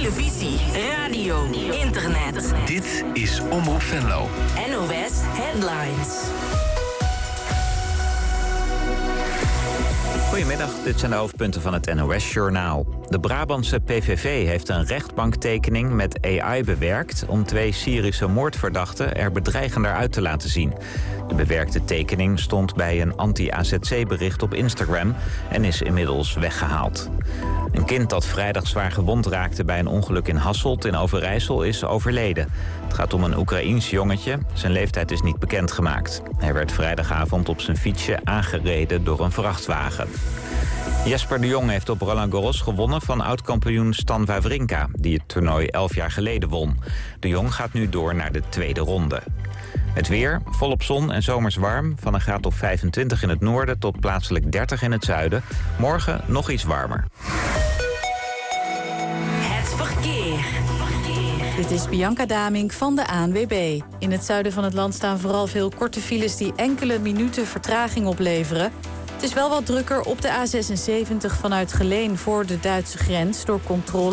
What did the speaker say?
televisie, radio, internet. Dit is Omroep Venlo. NOS Headlines. Goedemiddag, dit zijn de hoofdpunten van het NOS-journaal. De Brabantse PVV heeft een rechtbanktekening met AI bewerkt om 2 Syrische moordverdachten er bedreigender uit te laten zien. De bewerkte tekening stond bij een anti-AZC-bericht op Instagram en is inmiddels weggehaald. Een kind dat vrijdag zwaar gewond raakte bij een ongeluk in Hasselt in Overijssel is overleden. Het gaat om een Oekraïens jongetje. Zijn leeftijd is niet bekendgemaakt. Hij werd vrijdagavond op zijn fietsje aangereden door een vrachtwagen. Jesper de Jong heeft op Roland Garros gewonnen van oud-kampioen Stan Wawrinka, die het toernooi 11 jaar geleden won. De Jong gaat nu door naar de tweede ronde. Het weer, volop zon en zomers warm, van een graad of 25 in het noorden tot plaatselijk 30 in het zuiden. Morgen nog iets warmer. Het verkeer. Dit is Bianca Damink van de ANWB. In het zuiden van het land staan vooral veel korte files die enkele minuten vertraging opleveren. Het is wel wat drukker op de A76 vanuit Geleen voor de Duitse grens door controle